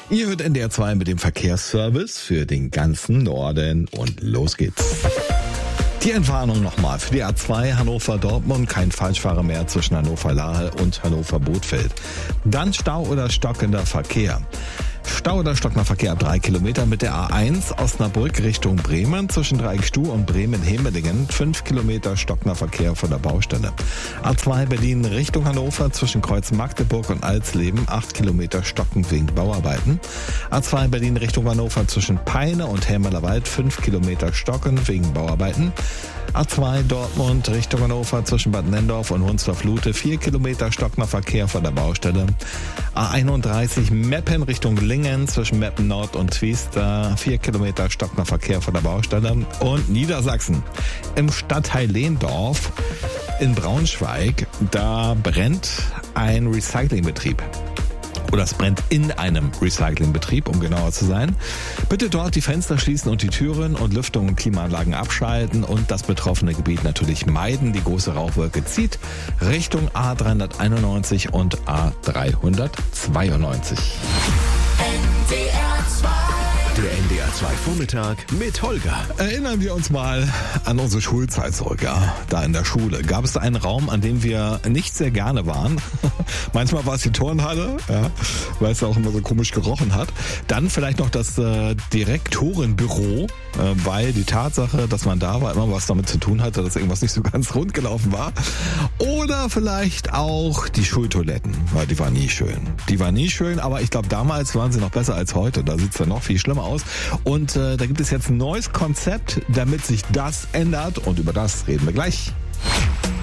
Ihr hört NDR 2 mit dem Verkehrsservice für den ganzen Norden und los geht's. Die Entwarnung nochmal für die A2 Hannover-Dortmund, kein Falschfahrer mehr zwischen Hannover-Lahe und Hannover-Bothfeld. Dann Stau oder stockender Verkehr. Stau oder stockender Verkehr ab 3 Kilometer mit der A1 Osnabrück Richtung Bremen zwischen Dreieckstuh und Bremen-Hemelingen. 5 Kilometer stockender Verkehr von der Baustelle. A2 Berlin Richtung Hannover zwischen Kreuz Magdeburg und Alsleben. 8 Kilometer stockend wegen Bauarbeiten. A2 Berlin Richtung Hannover zwischen Peine und Helmerlerwald. 5 Kilometer stockend wegen Bauarbeiten. A2 Dortmund Richtung Hannover zwischen Bad Nendorf und Hunsdorf-Lute. 4 Kilometer stockender Verkehr von der Baustelle. A31 Meppen Richtung Lingen zwischen Meppen Nord und Twiester. 4 Kilometer stockender Verkehr von der Baustelle. Und Niedersachsen im Stadtteil Lehndorf in Braunschweig. Da brennt ein Recyclingbetrieb. Oder es brennt in einem Recyclingbetrieb, um genauer zu sein. Bitte dort die Fenster schließen und die Türen und Lüftung und Klimaanlagen abschalten und das betroffene Gebiet natürlich meiden. Die große Rauchwolke zieht Richtung A391 und A392. Der NDR 2 Vormittag mit Holger. Erinnern wir uns mal an unsere Schulzeit zurück, ja. Da in der Schule gab es einen Raum, an dem wir nicht sehr gerne waren. Manchmal war es die Turnhalle, ja, weil es auch immer so komisch gerochen hat. Dann vielleicht noch das Direktorenbüro, weil die Tatsache, dass man da war, immer was damit zu tun hatte, dass irgendwas nicht so ganz rund gelaufen war. Oder vielleicht auch die Schultoiletten, weil die waren nie schön. Die waren nie schön, aber ich glaube, damals waren sie noch besser als heute. Da sieht's ja noch viel schlimmer aus. Und da gibt es jetzt ein neues Konzept, damit sich das ändert. Und über das reden wir gleich.